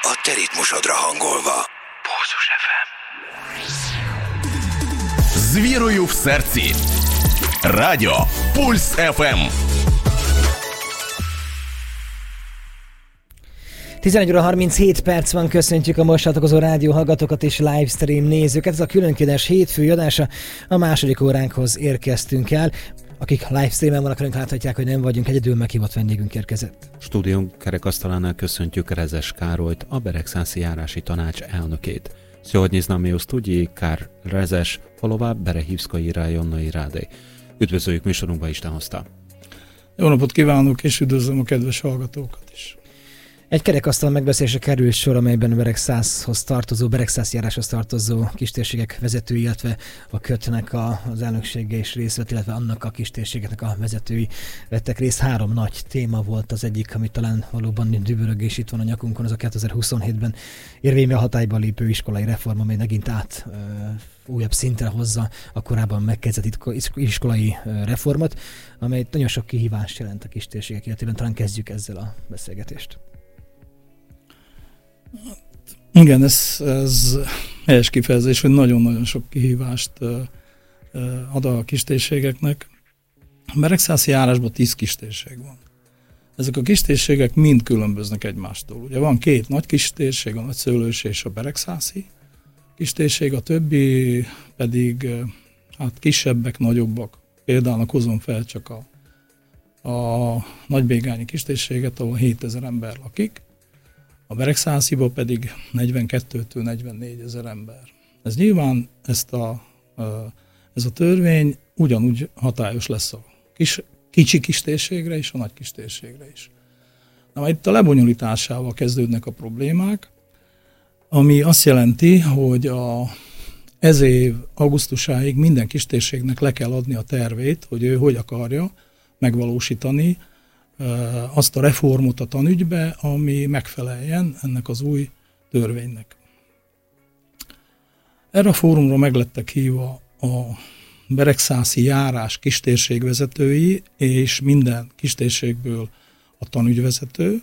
a te ritmusodra hangolva. Pulzus FM. Звірую в серці. Радіо Пульс ФМ. 11 óra 37 perc van, köszöntjük a most csatlakozó rádió hallgatókat és livestream nézőket. Ez a különkérdés hétfői adása, a második óránkhoz érkeztünk el. Akik livestreamen vannak, önök láthatják, hogy nem vagyunk egyedül, meghívott vendégünk érkezett. Stúdiónk kerekasztalánál köszöntjük Rezes Károlyt, a Beregszászi Járási Tanács elnökét. Sсегодня з нами у студії Kár Rezes, голова Берегівської районної ради. Üdvözöljük műsorunkba, Isten hozta. Jó napot kívánok, és üdvözlöm a kedves hallgatókat is. Egy kerekasztal megbeszélésre kerül sor, amelyben Beregszászhoz tartozó, Beregszász járáshoz tartozó kistérségek vezetői, illetve a kötnek az elnöksége is részt vett, illetve annak a kistérségeknek a vezetői vettek részt. 3 nagy téma volt az egyik, ami talán valóban dübörög, és itt van a nyakunkon, az a 2027-ben érvénybe hatályba lépő iskolai reform, amely megint újabb szintre hozza a korábban megkezdett iskolai reformot, amely nagyon sok kihívást jelent a kistérségek életében. Talán kezdjük ezzel a beszélgetést. Igen, ez helyes kifejezés, hogy nagyon-nagyon sok kihívást ad a kistérségeknek. A Beregszászi járásban 10 kistérség van. Ezek a kistérségek mind különböznek egymástól. Ugye van 2 nagy kistérség, a Nagyszőlősi és a Beregszászi kistérség, a többi pedig kisebbek, nagyobbak. Például hozom fel csak a Nagybégányi kistérséget, ahol 7000 ember lakik. A Beregszásziba pedig 42-től 44 000 ember. Ez nyilván ez a törvény ugyanúgy hatályos lesz a kicsi kistérségre és a nagy kistérségre is. Na, itt a lebonyolításával kezdődnek a problémák, ami azt jelenti, hogy ez év augusztusáig minden kistérségnek le kell adni a tervét, hogy ő hogy akarja megvalósítani azt a reformot a tanügybe, ami megfeleljen ennek az új törvénynek. Erre a fórumra meglettek hívva a Beregszászi járás kistérségvezetői, és minden kistérségből a tanügyvezető.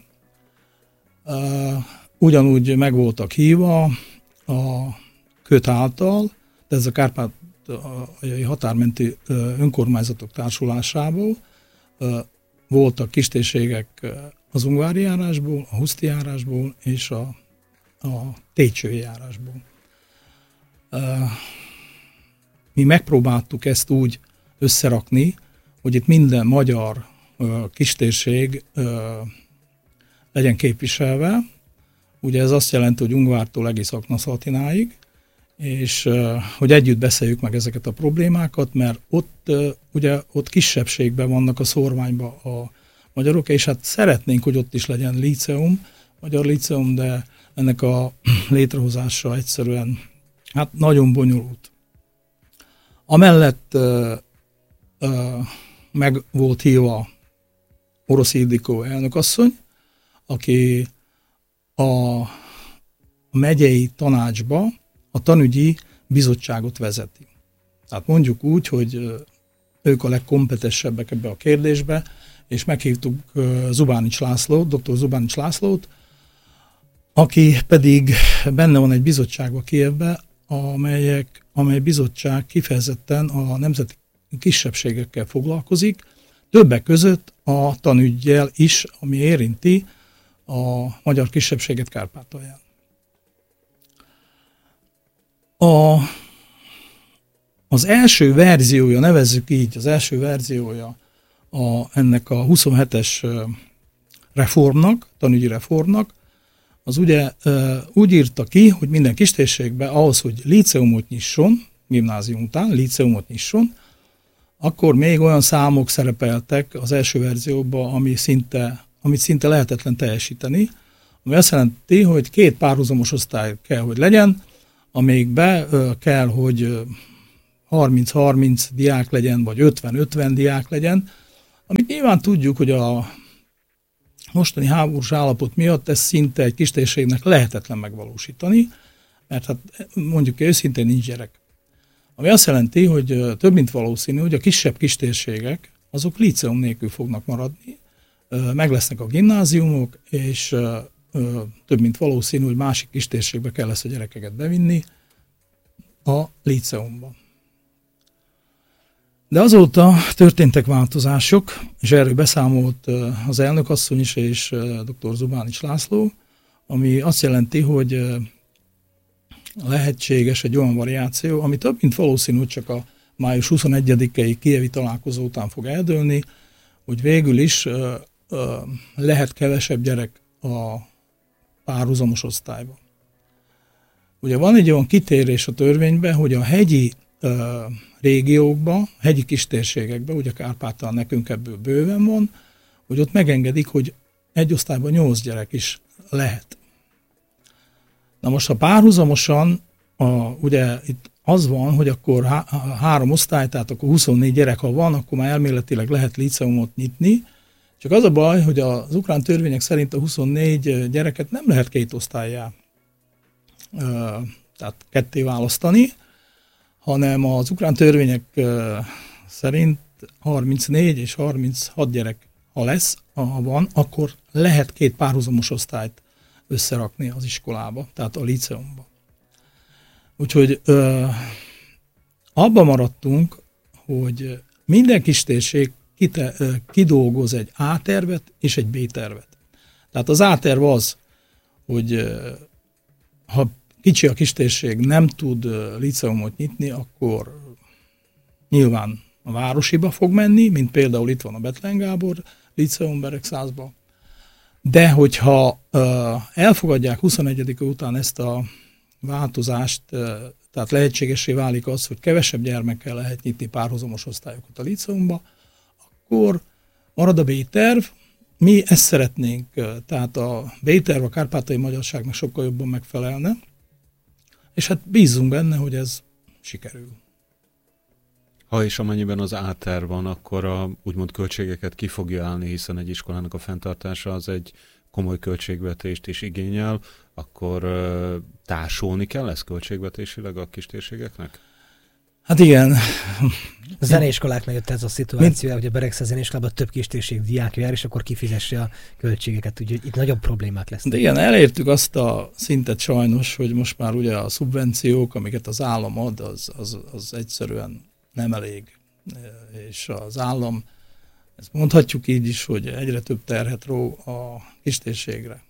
Ugyanúgy meg voltak hívva a köt által, de ez a Kárpátaljai Határmenti Önkormányzatok Társulásából, voltak kistérségek az Ungvári járásból, a Huszti járásból és a Técsői járásból. Mi megpróbáltuk ezt úgy összerakni, hogy itt minden magyar kistérség legyen képviselve. Ugye ez azt jelenti, hogy Ungvártól egész Aknaszaltináig, és hogy együtt beszéljük meg ezeket a problémákat, mert ott kisebbségben vannak a szórványban a magyarok, és hát szeretnénk, hogy ott is legyen líceum, magyar líceum, de ennek a létrehozása egyszerűen nagyon bonyolult. Amellett meg volt hívva Orosz Ildikó elnökasszony, aki a megyei tanácsba a tanügyi bizottságot vezeti. Tehát mondjuk úgy, hogy ők a legkompetensebbek ebbe a kérdésbe, és meghívtuk Zubánics Lászlót, dr. Zubánics Lászlót, aki pedig benne van egy bizottságban Kijevben, amely bizottság kifejezetten a nemzeti kisebbségekkel foglalkozik, többek között a tanüggyel is, ami érinti a magyar kisebbséget Kárpátalján. Az első verziója, nevezzük így, az első verziója ennek a 27-es reformnak, tanügyi reformnak, az ugye úgy írta ki, hogy minden kistérségben ahhoz, hogy líceumot nyisson, gimnázium után líceumot nyisson, akkor még olyan számok szerepeltek az első verzióban, amit szinte lehetetlen teljesíteni, ami azt jelenti, hogy 2 párhuzamos osztály kell, hogy legyen, amelyikbe kell, hogy 30-30 diák legyen, vagy 50-50 diák legyen, amit nyilván tudjuk, hogy a mostani háborús állapot miatt ez szinte egy kistérségnek lehetetlen megvalósítani, mert hát mondjuk őszintén nincs gyerek. Ami azt jelenti, hogy több mint valószínű, hogy a kisebb kistérségek azok líceum nélkül fognak maradni, meg lesznek a gimnáziumok, és több mint valószínű, hogy másik kistérségbe kell ezt a gyerekeket bevinni, a líceumba. De azóta történtek változások, és erről beszámolt az elnökasszony is, és dr. Zubánics László, ami azt jelenti, hogy lehetséges egy olyan variáció, ami több mint valószínű, hogy csak a május 21-i kijevi találkozó után fog eldőlni, hogy végül is lehet kevesebb gyerek a párhuzamos osztályban. Ugye van egy olyan kitérés a törvényben, hogy a hegyi régiókban, hegyi kistérségekben, ugye Kárpátalján nekünk ebből bőven van, hogy ott megengedik, hogy egy osztályban 8 gyerek is lehet. Na most, ha párhuzamosan, ugye itt az van, hogy akkor 3 osztály, tehát akkor 24 gyerek, ha van, akkor már elméletileg lehet líceumot nyitni, csak az a baj, hogy az ukrán törvények szerint a 24 gyereket nem lehet 2 osztállyá, tehát ketté választani, hanem az ukrán törvények szerint 34 és 36 gyerek, ha van, akkor lehet 2 párhuzamos osztályt összerakni az iskolába, tehát a líceumba. Úgyhogy abban maradtunk, hogy minden kistérség kidolgoz egy A tervet és egy B tervet. Tehát az A terv az, hogy ha kicsi a kistérség nem tud líceumot nyitni, akkor nyilván a városiba fog menni, mint például itt van a Bethlen Gábor líceum Beregszászban. De hogyha elfogadják 21. után ezt a változást, tehát lehetségessé válik az, hogy kevesebb gyermekkel lehet nyitni párhuzamos osztályokat a líceumba, akkor marad a B-terv. Mi ezt szeretnénk, tehát a B-terv a kárpátaljai magyarságnak sokkal jobban megfelelne, és hát bízzunk benne, hogy ez sikerül. Ha és amennyiben az A-terv van, akkor a úgymond költségeket ki fogja állni, hiszen egy iskolának a fenntartása az egy komoly költségvetést is igényel, akkor társulni kell ezt költségvetésileg a kistérségeknek? Hát igen. A zeneiskoláknál jött ez a szituáció, hogy a Beregszász zeneiskolában több kistérség diák jár, és akkor kifizesse a költségeket, úgyhogy itt nagyobb problémák lesznek. De igen, elértük azt a szintet sajnos, hogy most már ugye a szubvenciók, amiket az állam ad, az egyszerűen nem elég. És az állam, ezt mondhatjuk így is, hogy egyre több terhet ró a kistérségre.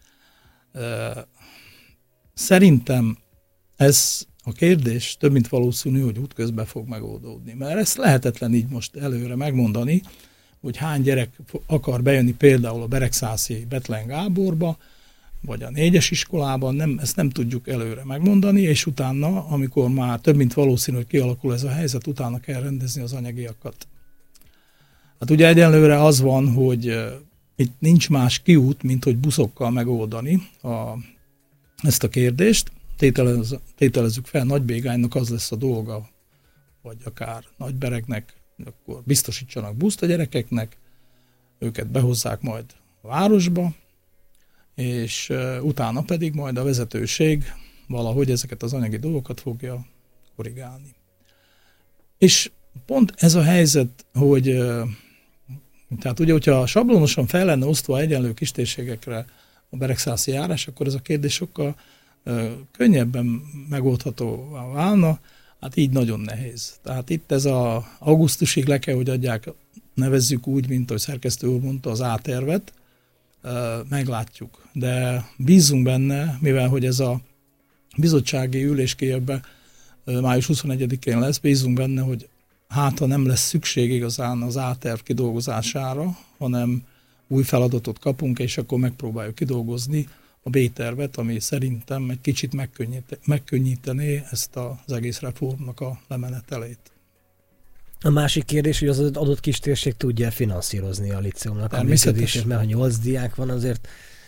Szerintem ez a kérdés több mint valószínű, hogy útközben fog megoldódni. Mert ezt lehetetlen így most előre megmondani, hogy hány gyerek akar bejönni például a beregszászi Bethlen Gáborba, vagy a 4-es iskolában, ezt nem tudjuk előre megmondani, és utána, amikor már több mint valószínű, hogy kialakul ez a helyzet, utána kell rendezni az anyagiakat. Hát ugye egyenlőre az van, hogy itt nincs más kiút, mint hogy buszokkal megoldani ezt a kérdést. Tételezzük fel, Nagybégánynak az lesz a dolga, vagy akár Nagyberegnek, akkor biztosítsanak buszt a gyerekeknek, őket behozzák majd a városba, és utána pedig majd a vezetőség valahogy ezeket az anyagi dolgokat fogja korrigálni. És pont ez a helyzet, hogy tehát ugye, hogyha sablonosan fel lenne osztva egyenlő kistérségekre a beregszászi járás, akkor ez a kérdés sokkal könnyebben megoldhatóvá válna, hát így nagyon nehéz. Tehát itt ez az augusztusig le kell, hogy adják, nevezzük úgy, mint ahogy szerkesztő úr mondta, az A-tervet, meglátjuk. De bízzunk benne, mivel hogy ez a bizottsági ülés Kijevben május 21-én lesz, bízzunk benne, hogy hát ha nem lesz szükség igazán az A-terv kidolgozására, hanem új feladatot kapunk, és akkor megpróbáljuk kidolgozni a B-tervet, ami szerintem egy kicsit megkönnyítené ezt az egész reformnak a lemenetelét. A másik kérdés, hogy az adott kistérség tudja finanszírozni a liceumnak a működését, mert ha 8 diák van, azért...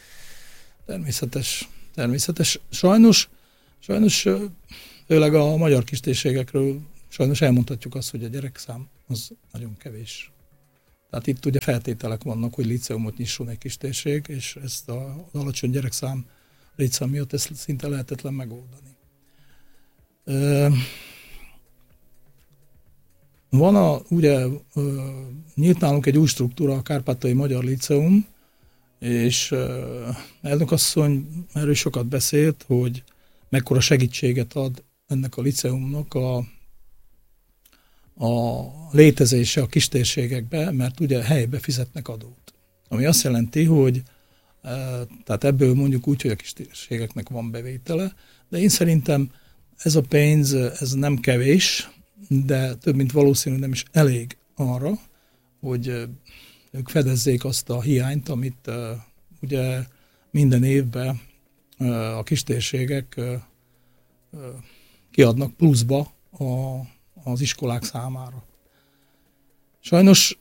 Természetes. Sajnos főleg a magyar kistérségekről sajnos elmondhatjuk azt, hogy a gyerekszám az nagyon kevés. Tehát itt ugye feltételek vannak, hogy liceumot nyisson egy kistérség, és ezt az alacsony gyerekszám létszám miatt ezt szinte lehetetlen megoldani. Van ugye nyílt nálunk egy új struktúra, a Kárpátaljai Magyar Liceum, És elnökasszony erről sokat beszélt, hogy mekkora segítséget ad ennek a liceumnak a létezése a kistérségekbe, mert ugye helybe fizetnek adót. Ami azt jelenti, hogy tehát ebből mondjuk úgy, hogy a kistérségeknek van bevétele, de én szerintem ez a pénz, ez nem kevés, de több mint valószínű nem is elég arra, hogy ők fedezzék azt a hiányt, amit ugye minden évben a kistérségek kiadnak pluszba az iskolák számára. Sajnos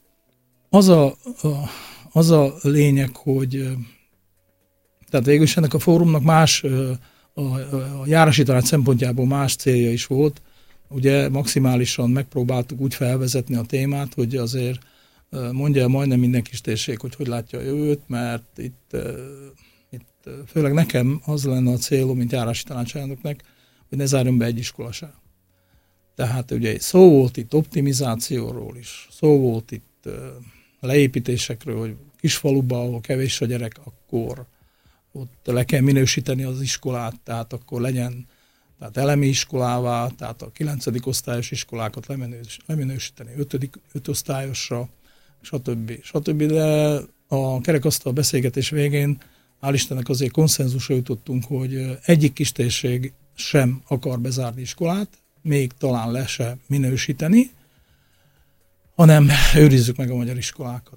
az a lényeg, hogy tehát végül is ennek a fórumnak más, a járási tanács szempontjából más célja is volt. Ugye maximálisan megpróbáltuk úgy felvezetni a témát, hogy azért mondja majdnem minden kistérség, hogy látja a jövőt, mert itt főleg nekem az lenne a célom, mint járási tanácselnöknek, hogy ne zárjon be egy iskola sem. Tehát ugye szó volt itt optimizációról is, szó volt itt leépítésekről, hogy kisfaluban, ahol kevés a gyerek, akkor ott le kell minősíteni az iskolát, tehát akkor legyen tehát elemi iskolává, tehát a 9. osztályos iskolákat leminősíteni 5. osztályosra, stb. De a kerekasztal beszélgetés végén hál' Istennek azért konszenzusra jutottunk, hogy egyik kistérség sem akar bezárni iskolát, még talán le se minősíteni, hanem őrizzük meg a magyar iskolákat.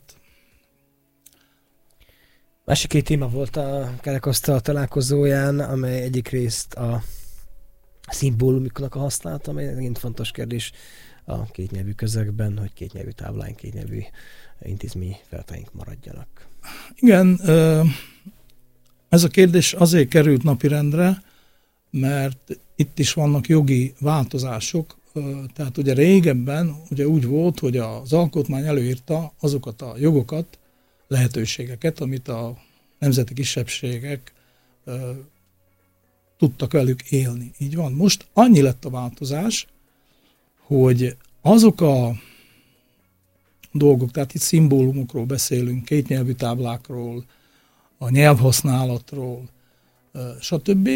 Másik két téma volt a kerekasztal találkozóján, amely egyik részt a szimbólumiknak a használata, amely megint fontos kérdés a kétnyelvű közegben, hogy kétnyelvű tábláink, kétnyelvű intézményi feladaink maradjanak. Igen, ez a kérdés azért került napirendre, mert itt is vannak jogi változások. Tehát ugye régebben ugye úgy volt, hogy az alkotmány előírta azokat a jogokat, lehetőségeket, amit a nemzeti kisebbségek tudtak velük élni. Így van. Most annyi lett a változás, hogy azok a dolgok, tehát itt szimbólumokról beszélünk, kétnyelvű táblákról, a nyelvhasználatról, stb.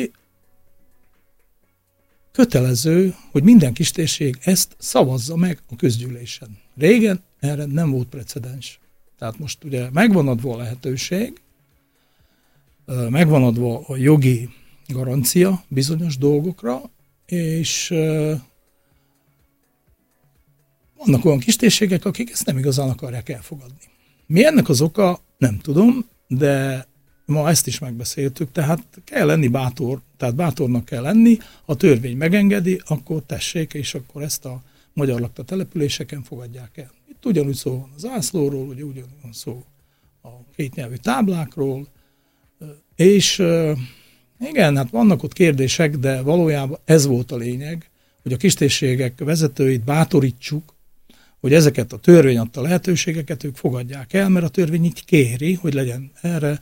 Kötelező, hogy minden kistérség ezt szavazza meg a közgyűlésen. Régen erre nem volt precedens. Tehát most ugye megvan adva a lehetőség, megvan adva a jogi garancia bizonyos dolgokra, és vannak olyan kistérségek, akik ezt nem igazán akarják elfogadni. Mi ennek az oka, nem tudom, de ma ezt is megbeszéltük, tehát kell lenni bátor, tehát bátornak kell lenni, ha a törvény megengedi, akkor tessék, és akkor ezt a magyar lakta településeken fogadják el. Itt ugyanúgy szó van az zászlóról, ugye ugyanúgy van szó a kétnyelvű táblákról, és igen, hát vannak ott kérdések, de valójában ez volt a lényeg, hogy a kistérségek vezetőit bátorítsuk, hogy ezeket a törvény adta lehetőségeket ők fogadják el, mert a törvény így kéri, hogy legyen erre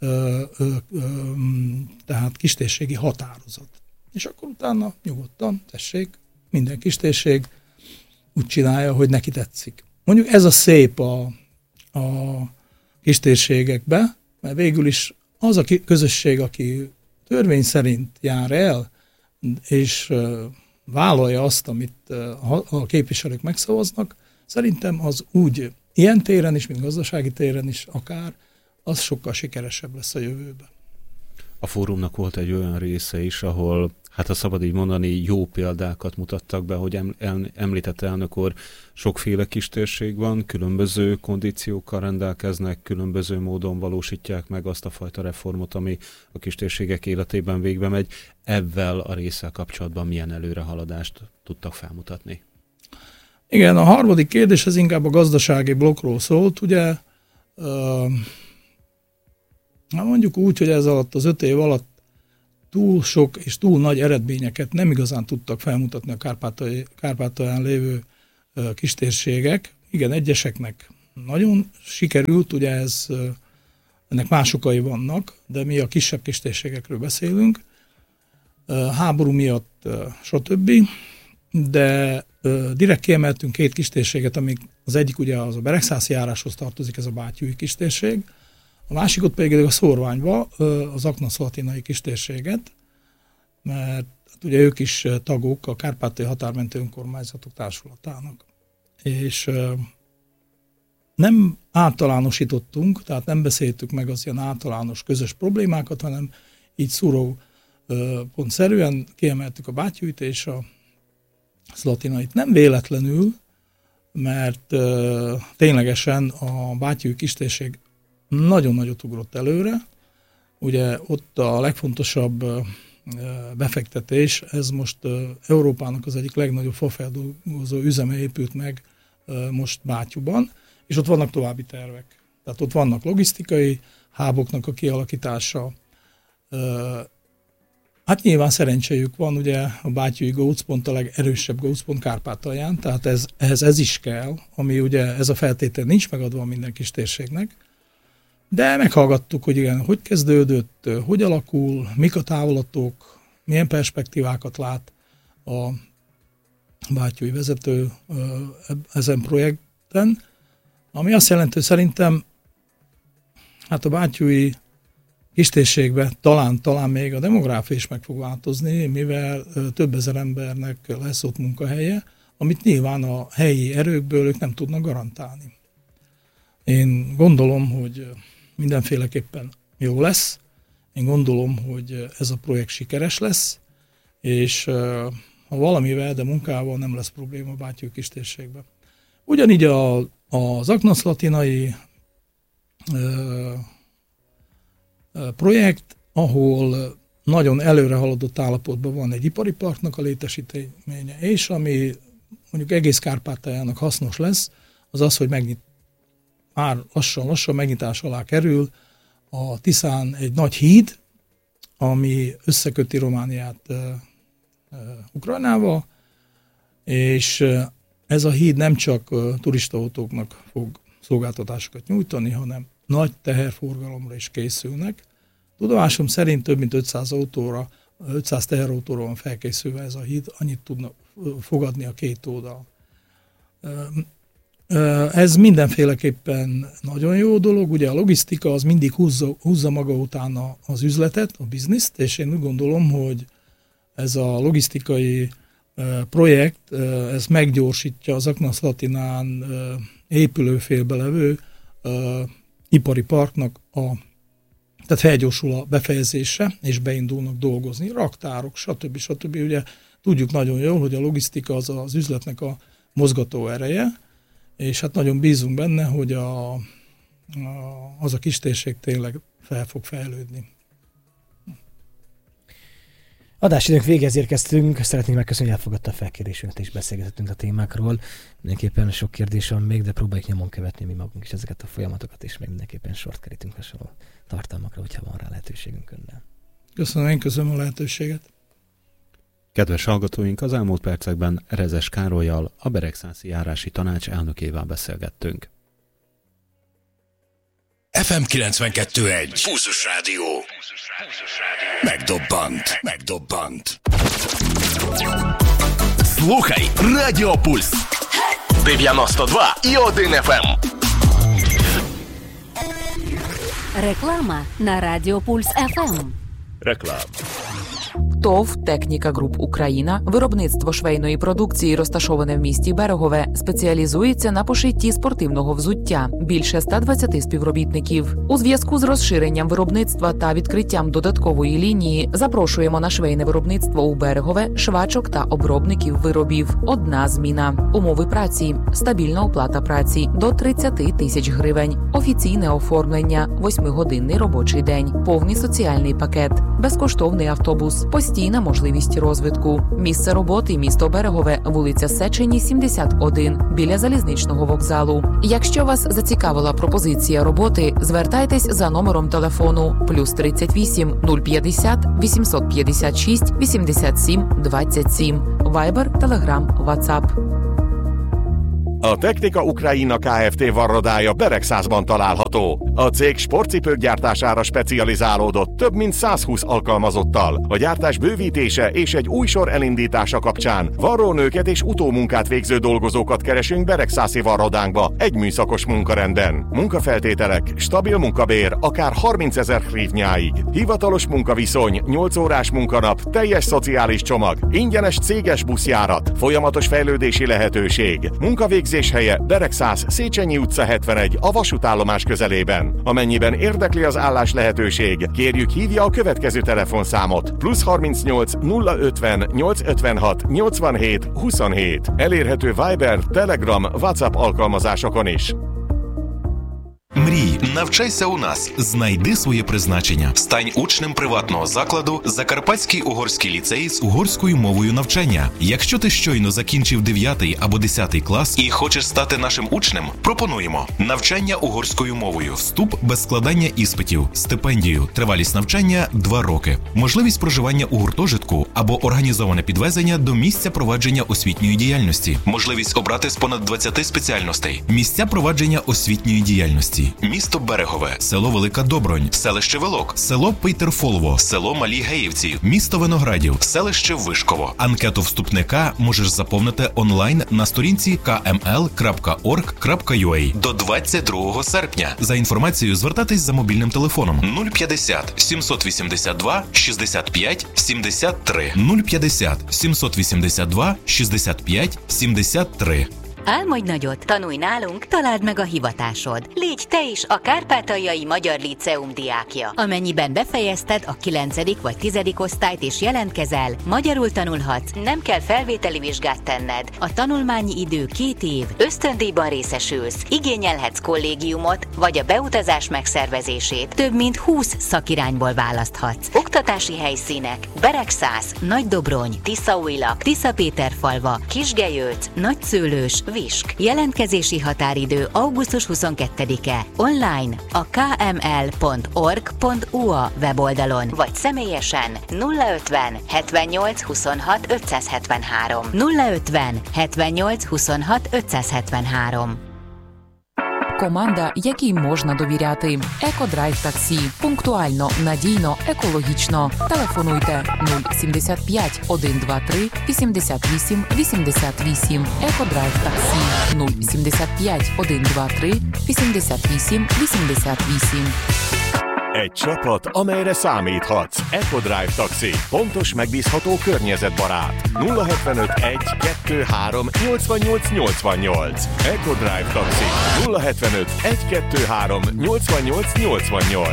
tehát kistérségi határozat. És akkor utána nyugodtan, tessék, minden kistérség úgy csinálja, hogy neki tetszik. Mondjuk ez a szép a kistérségekbe, mert végül is az a közösség, aki törvény szerint jár el, és vállalja azt, amit a képviselők megszavaznak, szerintem az úgy ilyen téren is, mint gazdasági téren is akár, az sokkal sikeresebb lesz a jövőben. A fórumnak volt egy olyan része is, ahol, hát ha szabad így mondani, jó példákat mutattak be, hogy említett elnök úr, sokféle kistérség van, különböző kondíciókkal rendelkeznek, különböző módon valósítják meg azt a fajta reformot, ami a kistérségek életében végbe megy. Ezzel a résszel kapcsolatban milyen előrehaladást tudtak felmutatni? Igen, a harmadik kérdés az inkább a gazdasági blokkról szólt, ugye mondjuk úgy, hogy ez alatt az 5 év alatt túl sok és túl nagy eredményeket nem igazán tudtak felmutatni a Kárpátalján lévő kistérségek. Igen, egyeseknek nagyon sikerült, ugye ennek más okai vannak, de mi a kisebb kistérségekről beszélünk, háború miatt, stb. De direkt kiemeltünk 2 kistérséget, amik az egyik ugye az a Beregszászi járáshoz tartozik, ez a Bátyúi kistérség, A másikot pedig a Szorványba, az Aknaszlatinai kistérséget, mert ugye ők is tagok a Kárpátaljai Határmenti Önkormányzatok Társulatának. És nem általánosítottunk, tehát nem beszéltük meg az ilyen általános közös problémákat, hanem így szúrópontszerűen kiemeltük a Bátyújt és a Szlatinait. Nem véletlenül, mert ténylegesen a Bátyúj kistérség nagyon nagyot ugrott előre. Ugye ott a legfontosabb befektetés, ez most Európának az egyik legnagyobb fafeldolgozó üzeme épült meg most Bátyúban, és ott vannak további tervek. Tehát ott vannak logisztikai háboknak a kialakítása. Hát nyilván szerencséjük van, ugye a bátyúi gócpont a legerősebb gócpont Kárpátalján, tehát ez is kell, ami ugye ez a feltétel nincs megadva minden kis térségnek. De meghallgattuk, hogy igen, hogy kezdődött, hogy alakul, mik a távolatok, milyen perspektívákat lát a bátyúi vezető ezen projekten, ami azt jelenti, hogy szerintem hát a bátyúi kistérségben talán még a demográfia is meg fog változni, mivel több ezer embernek lesz ott munkahelye, amit nyilván a helyi erőkből ők nem tudnak garantálni. Én gondolom, hogy mindenféleképpen jó lesz, én gondolom, hogy ez a projekt sikeres lesz, és ha valamivel, de munkával nem lesz probléma a Bátyúj kistérségben. Ugyanígy az Aknaszlatinai projekt, ahol nagyon előre haladott állapotban van egy ipari parknak a létesítménye, és ami mondjuk egész Kárpátaljának hasznos lesz, az az, hogy már lassan megnyitás alá kerül a Tiszán egy nagy híd, ami összeköti Romániát Ukrajnával, és ez a híd nem csak turistaautóknak fog szolgáltatásokat nyújtani, hanem nagy teherforgalomra is készülnek. Tudomásom szerint több mint 500 teherautóra van felkészülve ez a híd, annyit tudna fogadni a két oldal. Ez mindenféleképpen nagyon jó dolog, ugye a logisztika az mindig húzza maga után az üzletet, a bizniszt, és én úgy gondolom, hogy ez a logisztikai projekt, ez meggyorsítja az Aknaszlatinán épülőfélbe levő ipari parknak tehát felgyorsul a befejezése, és beindulnak dolgozni, raktárok, stb. Ugye tudjuk nagyon jól, hogy a logisztika az üzletnek a mozgató ereje, és hát nagyon bízunk benne, hogy az a kistérség tényleg fel fog fejlődni. Adásidőnk végéhez érkeztünk, szeretnénk megköszönni, hogy elfogadta a felkérésünket, és beszélgetettünk a témákról. Mindenképpen sok kérdés van még, de próbáljuk nyomon követni mi magunk is ezeket a folyamatokat, és még mindenképpen sort kerítünk hasonló tartalmakra, hogyha van rá lehetőségünk önnel. Köszönöm, én köszönöm a lehetőséget. Kedves hallgatóink, az elmúlt percekben Rezes Károllyal, a Beregszászi Járási Tanács elnökével beszélgettünk. FM 92.1 Pulzus Rádió. Megdobbant. Слухай Радіо Пульс. 92 і 1 FM. Реклама на Радіо Пульс ФМ. Реклама. ТОВ «Техніка Груп Україна», виробництво швейної продукції, розташоване в місті Берегове, спеціалізується на пошитті спортивного взуття. Більше 120 співробітників. У зв'язку з розширенням виробництва та відкриттям додаткової лінії запрошуємо на швейне виробництво у Берегове швачок та обробників виробів. Одна зміна. Умови праці. Стабільна оплата праці до 30 тисяч гривень. Офіційне оформлення. 8-годинний робочий день. Повний соціальний пакет. Безкоштовний автобус. Постійна можливість розвитку. Місце роботи – місто Берегове, вулиця Сечені, 71, біля залізничного вокзалу. Якщо вас зацікавила пропозиція роботи, звертайтесь за номером телефону +38 050 856 87 27. Вайбер, Телеграм, Ватсап. A Technika Ukraina Kft. Varrodája Beregszászban található. A cég sportcipők gyártására specializálódott több mint 120 alkalmazottal. A gyártás bővítése és egy új sor elindítása kapcsán varrónőket és utómunkát végző dolgozókat keresünk beregszászi varrodánkba egy műszakos munkarenden. Munkafeltételek, stabil munkabér, akár 30 000 hrivnyáig. Hivatalos munkaviszony, 8 órás munkanap, teljes szociális csomag, ingyenes céges buszjárat, folyamatos fejlődési lehetőség. Munkavégzés helye Beregszász, Széchenyi utca 71, a vasútállomás közelében. Amennyiben érdekli az állás lehetőség, kérjük hívja a következő telefonszámot: +38 050 856 87 27. Elérhető Viber, Telegram, WhatsApp alkalmazásokon is. Мрій, навчайся у нас, знайди своє призначення. Стань учнем приватного закладу Закарпатський угорський ліцей з угорською мовою навчання. Якщо ти щойно закінчив 9 або 10 клас і хочеш стати нашим учнем, пропонуємо навчання угорською мовою, вступ без складання іспитів, стипендію, тривалість навчання 2 роки, можливість проживання у гуртожитку або організоване підвезення до місця провадження освітньої діяльності, можливість обрати з понад 20 спеціальностей, місця провадження освітньої діяльності. Місто Берегове, село Велика Добронь, селище Велок, село Пейтерфолово, село Малі Геївці, місто Виноградів, селище Вишково. Анкету вступника можеш заповнити онлайн на сторінці kml.org.ua до 22 серпня. За інформацією звертатись за мобільним телефоном 050 782 65 73 050 782 65 73. Álmodj nagyot, tanulj nálunk, találd meg a hivatásod. Légy te is a Kárpátaljai Magyar Líceum diákja. Amennyiben befejezted a 9. vagy 10. osztályt és jelentkezel, magyarul tanulhatsz, nem kell felvételi vizsgát tenned. A tanulmányi idő 2 év, ösztöndíjban részesülsz, igényelhetsz kollégiumot, vagy a beutazás megszervezését több mint 20 szakirányból választhatsz. Oktatási helyszínek: Beregszász, Nagydobrony, Tiszaújlak, Tiszapéterfalva, Kisgelyölc, Nagyszőlős, Visk. Jelentkezési határidő augusztus 22-e. Online a kml.org.ua weboldalon, vagy személyesen 050 78 26 573. 050 78 26 573. Команда, якій можна довіряти. Екодрайв таксі. Пунктуально, надійно, екологічно. Телефонуйте 075 123 88 88. Екодрайв таксі 075 123 88 88. Egy csapat, amelyre számíthatsz. EcoDrive Taxi. Pontos, megbízható, környezetbarát. 075 1 2 3 88 88. EcoDrive Taxi. 075 1 2 3 88 88.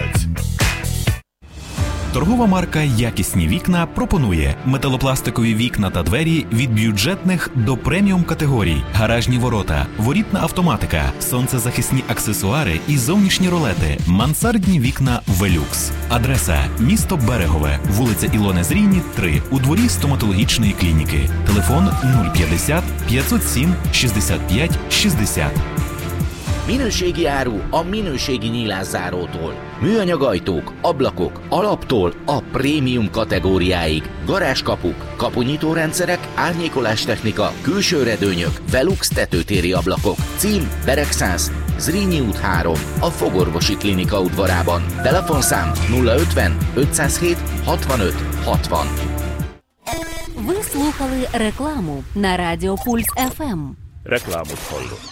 Торгова марка «Якісні вікна» пропонує металопластикові вікна та двері від бюджетних до преміум категорій, гаражні ворота, ворітна автоматика, сонцезахисні аксесуари і зовнішні ролети, мансардні вікна «Велюкс». Адреса – місто Берегове, вулиця Ілони Зрійні, 3, у дворі стоматологічної клініки. Телефон 050 507 65 60. Minőségi áru a minőségi nyílászárótól. Műanyag ajtók, ablakok, alaptól a prémium kategóriáig. Garázskapuk, kapunyitórendszerek, árnyékolástechnika, külső redőnyök, Velux tetőtéri ablakok. Cím: Beregszász, Zrínyi út 3, a Fogorvosi Klinika udvarában. Telefonszám 050 507 65 60. Ви слухали рекламу на Радіо Пульс ФМ. Рекламу входу.